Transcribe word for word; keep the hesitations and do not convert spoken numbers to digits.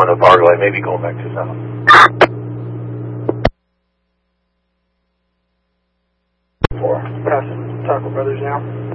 going up Argyle, maybe going back to south. Four, passing Taco Brothers now.